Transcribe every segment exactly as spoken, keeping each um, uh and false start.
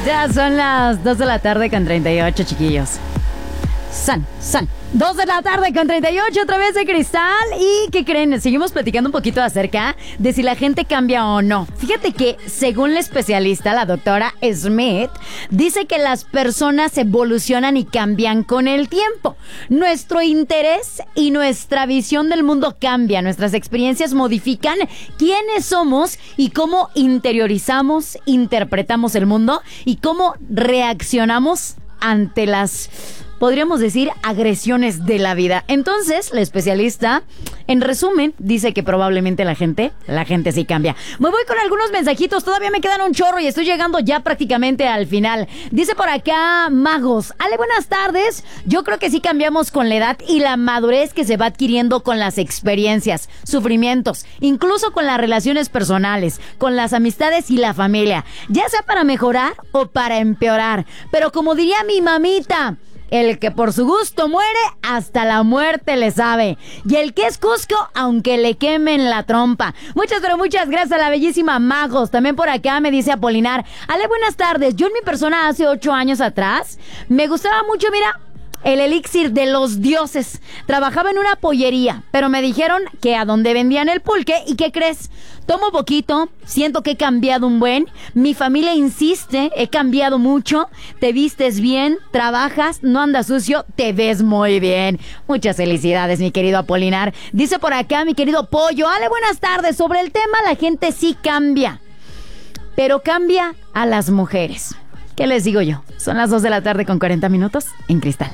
Ya son las dos de la tarde con treinta y ocho, chiquillos. San, san. dos de la tarde con treinta y ocho, otra vez de Cristal. ¿Y qué creen? Seguimos platicando un poquito acerca de si la gente cambia o no. Fíjate que, según la especialista, la doctora Smith, dice que las personas evolucionan y cambian con el tiempo. Nuestro interés y nuestra visión del mundo cambia. Nuestras experiencias modifican quiénes somos y cómo interiorizamos, interpretamos el mundo y cómo reaccionamos ante las, podríamos decir, agresiones de la vida. Entonces, la especialista, en resumen, dice que probablemente la gente, la gente sí cambia. Me voy con algunos mensajitos, todavía me quedan un chorro y estoy llegando ya prácticamente al final. Dice por acá Magos: Ale, buenas tardes. Yo creo que sí cambiamos con la edad y la madurez que se va adquiriendo con las experiencias, sufrimientos, incluso con las relaciones personales, con las amistades y la familia, ya sea para mejorar o para empeorar. Pero como diría mi mamita, el que por su gusto muere, hasta la muerte le sabe. Y el que es Cusco, aunque le quemen la trompa. Muchas, pero muchas gracias a la bellísima Magos. También por acá me dice Apolinar: Ale, buenas tardes. Yo en mi persona hace ocho años atrás me gustaba mucho, mira, el elixir de los dioses. Trabajaba en una pollería, pero me dijeron que a donde vendían el pulque. ¿Y qué crees? Tomo poquito, siento que he cambiado un buen. Mi familia insiste, he cambiado mucho. Te vistes bien, trabajas, no andas sucio, te ves muy bien. Muchas felicidades, mi querido Apolinar. Dice por acá mi querido Pollo: Ale, buenas tardes. Sobre el tema, la gente sí cambia, pero cambia a las mujeres. ¿Qué les digo yo? Son las dos de la tarde con cuarenta minutos en Cristal.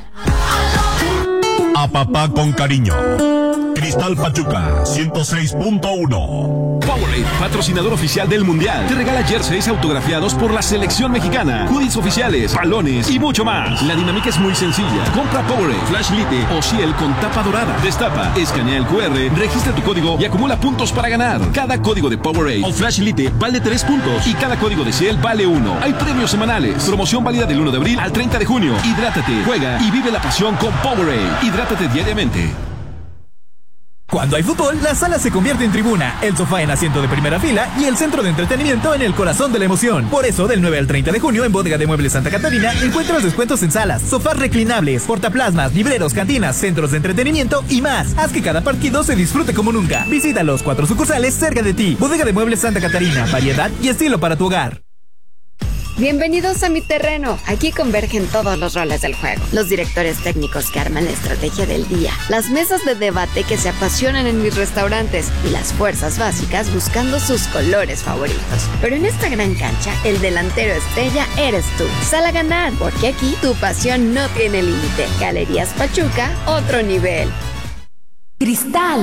A papá con cariño. Cristal Pachuca ciento seis punto uno. Powerade, patrocinador oficial del Mundial, te regala jerseys autografiados por la selección mexicana, hoodies oficiales, balones y mucho más. La dinámica es muy sencilla. Compra Powerade, Flash Lite o Ciel con tapa dorada. Destapa, escanea el cu erre, registra tu código y acumula puntos para ganar. Cada código de Powerade o Flash Lite vale tres puntos y cada código de Ciel vale uno. Hay premios semanales. Promoción válida del uno de abril al treinta de junio. Hidrátate, juega y vive la pasión con Powerade. Hidrátate diariamente. Cuando hay fútbol, la sala se convierte en tribuna, el sofá en asiento de primera fila y el centro de entretenimiento en el corazón de la emoción. Por eso, del nueve al treinta de junio, en Bodega de Muebles Santa Catarina, encuentras descuentos en salas, sofás reclinables, portaplasmas, libreros, cantinas, centros de entretenimiento y más. Haz que cada partido se disfrute como nunca. Visita los cuatro sucursales cerca de ti. Bodega de Muebles Santa Catarina, variedad y estilo para tu hogar. Bienvenidos a mi terreno. Aquí convergen todos los roles del juego. Los directores técnicos que arman la estrategia del día, las mesas de debate que se apasionan en mis restaurantes y las fuerzas básicas buscando sus colores favoritos. Pero en esta gran cancha, el delantero estrella eres tú. Sal a ganar, porque aquí tu pasión no tiene límite. Galerías Pachuca, otro nivel. Cristal.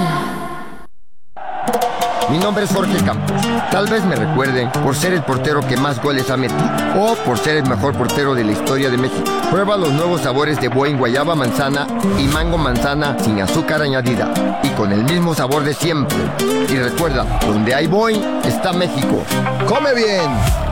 Mi nombre es Jorge Campos. Tal vez me recuerden por ser el portero que más goles ha metido o por ser el mejor portero de la historia de México. Prueba los nuevos sabores de Boing guayaba manzana y mango manzana sin azúcar añadida y con el mismo sabor de siempre. Y recuerda, donde hay Boing está México. ¡Come bien!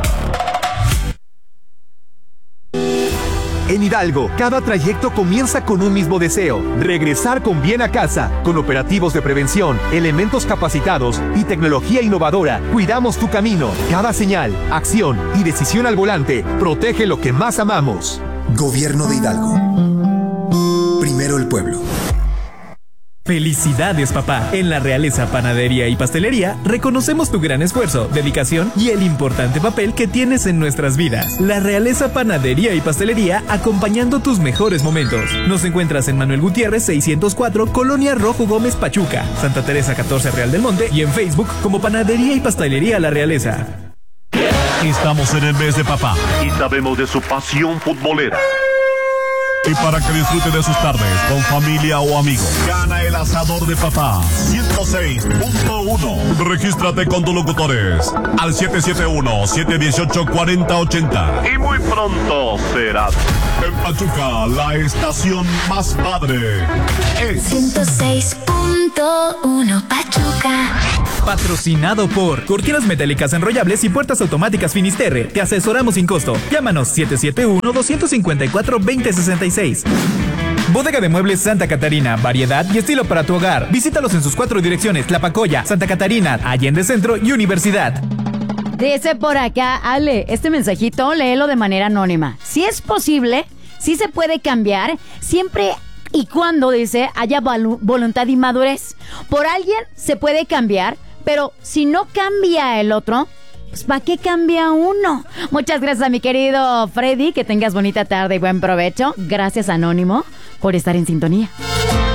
En Hidalgo, cada trayecto comienza con un mismo deseo: regresar con bien a casa. Con operativos de prevención, elementos capacitados y tecnología innovadora, cuidamos tu camino. Cada señal, acción y decisión al volante protege lo que más amamos. Gobierno de Hidalgo. Primero el pueblo. ¡Felicidades, papá! En la Realeza Panadería y Pastelería reconocemos tu gran esfuerzo, dedicación y el importante papel que tienes en nuestras vidas. La Realeza Panadería y Pastelería, acompañando tus mejores momentos. Nos encuentras en Manuel Gutiérrez seiscientos cuatro, Colonia Rojo Gómez, Pachuca, Santa Teresa catorce, Real del Monte, y en Facebook como Panadería y Pastelería La Realeza. Estamos en el mes de papá y sabemos de su pasión futbolera. Y para que disfrute de sus tardes con familia o amigos, gana el asador de papá ciento seis punto uno. Regístrate con tus locutores al siete siete uno, siete uno ocho, cuatro cero ocho cero. Y muy pronto serás en Pachuca, la estación más padre. Es ciento seis punto uno Pachuca. Patrocinado por Cortinas Metálicas Enrollables y Puertas Automáticas Finisterre. Te asesoramos sin costo. Llámanos siete siete uno, dos cinco cuatro, dos cero seis seis. Bodega de Muebles Santa Catarina, variedad y estilo para tu hogar. Visítalos en sus cuatro direcciones: La Pacoya, Santa Catarina, Allende Centro y Universidad. Dice por acá, Ale, este mensajito léelo de manera anónima. Si es posible, si se puede cambiar, siempre y cuando, dice, haya volu- voluntad y madurez. Por alguien se puede cambiar, pero si no cambia el otro, pues ¿para qué cambia uno? Muchas gracias a mi querido Freddy, que tengas bonita tarde y buen provecho. Gracias, Anónimo, por estar en sintonía.